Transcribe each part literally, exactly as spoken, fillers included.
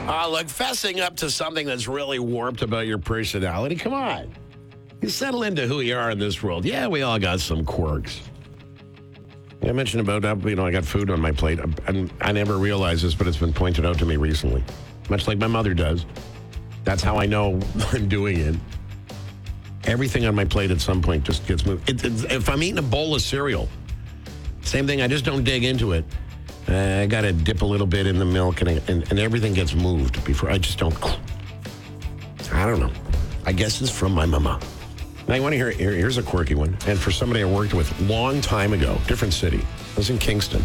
Uh, look, fessing up to something that's really warped about your personality, come on. You settle into who you are in this world. Yeah, we all got some quirks. I mentioned about, uh, you know, I got food on my plate. I, I never realized this, but it's been pointed out to me recently, much like my mother does. That's how I know I'm doing it. Everything on my plate at some point just gets moved. It, it, if I'm eating a bowl of cereal, same thing, I just don't dig into it. Uh, I got to dip a little bit in the milk, and, I, and and everything gets moved before I just don't. I don't know. I guess it's from my mama. Now, you want to hear, here, here's a quirky one. And for somebody I worked with long time ago, different city. I was in Kingston.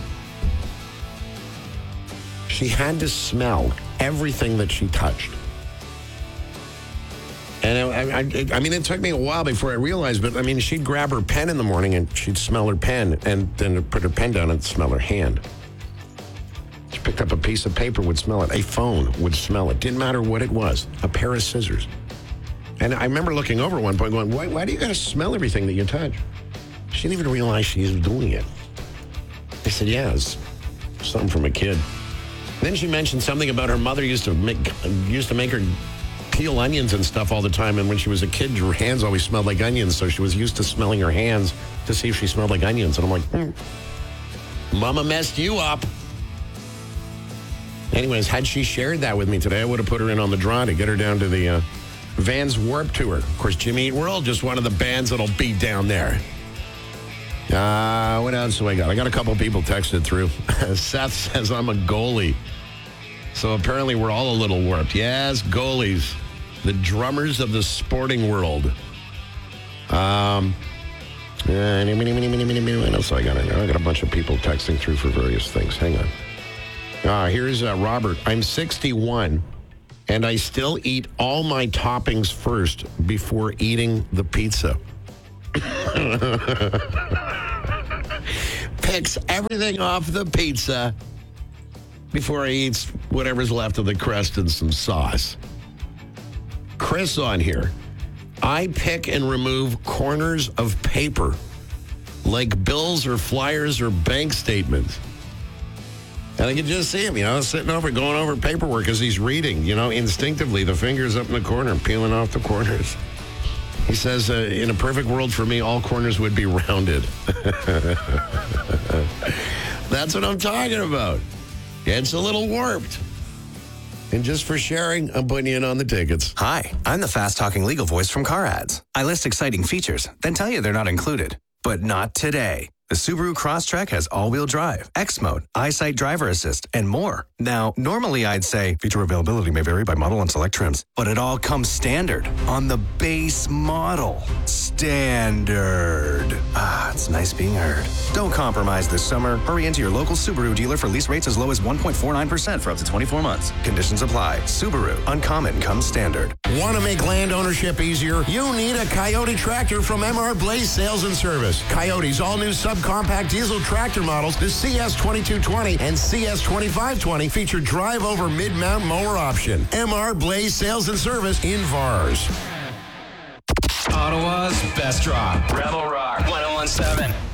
She had to smell everything that she touched. And I, I, I mean, it took me a while before I realized, but I mean, she'd grab her pen in the morning and she'd smell her pen and then put her pen down and smell her hand. She picked up a piece of paper, would smell it. A phone would smell it. Didn't matter what it was. A pair of scissors. And I remember looking over at one point going, why, why do you got to smell everything that you touch? She didn't even realize she was doing it. I said, yeah, it's something from a kid. Then she mentioned something about her mother used to make used to make her peel onions and stuff all the time. And when she was a kid, her hands always smelled like onions. So she was used to smelling her hands to see if she smelled like onions. And I'm like, hmm, Mama messed you up. Anyways, had she shared that with me today, I would have put her in on the draw to get her down to the uh, Vans Warped Tour. Of course, Jimmy Eat World, just one of the bands that'll be down there. Uh, what else do I got? I got a couple people texted through. Seth says I'm a goalie. So apparently we're all a little warped. Yes, goalies. The drummers of the sporting world. Um, uh, what else I got in there? I got a bunch of people texting through for various things. Hang on. Uh, here's uh, Robert. I'm sixty-one, and I still eat all my toppings first before eating the pizza. Picks everything off the pizza before he eats whatever's left of the crust and some sauce. Chris on here. I pick and remove corners of paper, like bills or flyers or bank statements. And I can just see him, you know, sitting over, going over paperwork as he's reading, you know, instinctively, the fingers up in the corner, peeling off the corners. He says, uh, in a perfect world for me, all corners would be rounded. That's what I'm talking about. It's a little warped. And just for sharing, I'm putting you in on the tickets. Hi, I'm the fast-talking legal voice from Car Ads. I list exciting features, then tell you they're not included. But not today. The Subaru Crosstrek has all-wheel drive, X Mode, EyeSight driver assist, and more. Now, normally I'd say feature availability may vary by model and select trims, but it all comes standard on the base model. Standard. Ah, it's nice being heard. Don't compromise this summer. Hurry into your local Subaru dealer for lease rates as low as one point four nine percent for up to twenty-four months. Conditions apply. Subaru. Uncommon comes standard. Want to make land ownership easier? You need a Coyote tractor from M R Blaze Sales and Service. Coyote's all-new subcompact diesel tractor models, the C S twenty-two twenty and C S twenty-five twenty, feature drive-over mid-mount mower option. M R Blaze Sales and Service in Vars. Ottawa's best rock. Rebel Rock one oh one seven.